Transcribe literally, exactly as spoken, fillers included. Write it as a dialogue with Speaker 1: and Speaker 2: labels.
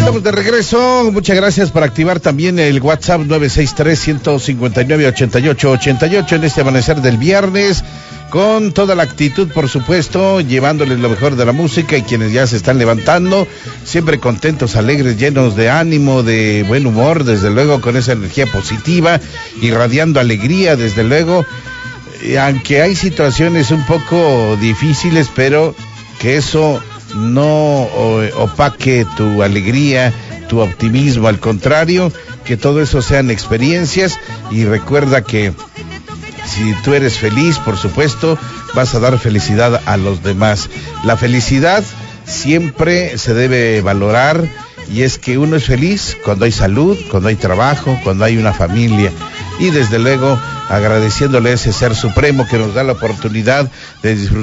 Speaker 1: estamos de regreso. Muchas gracias por activar también el WhatsApp nueve seis tres, uno cinco nueve, ocho ocho ocho ocho en este amanecer del viernes, con toda la actitud, por supuesto, llevándoles lo mejor de la música y quienes ya se están levantando, siempre contentos, alegres, llenos de ánimo, de buen humor, desde luego, con esa energía positiva, irradiando alegría, desde luego, y aunque hay situaciones un poco difíciles, pero que eso no opaque tu alegría, tu optimismo, al contrario, que todo eso sean experiencias, y recuerda que si tú eres feliz, por supuesto, vas a dar felicidad a los demás. La felicidad siempre se debe valorar, y es que uno es feliz cuando hay salud, cuando hay trabajo, cuando hay una familia, y desde luego agradeciéndole a ese ser supremo que nos da la oportunidad de disfrutar